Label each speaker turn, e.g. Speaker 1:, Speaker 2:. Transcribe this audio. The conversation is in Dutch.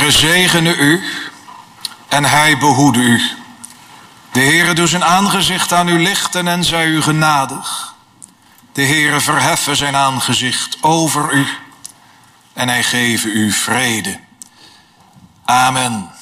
Speaker 1: Heere zegene u en hij behoede u. De Heere doe zijn aangezicht aan u lichten en zij u genadig. De Heere verheffen zijn aangezicht over u en hij geven u vrede. Amen.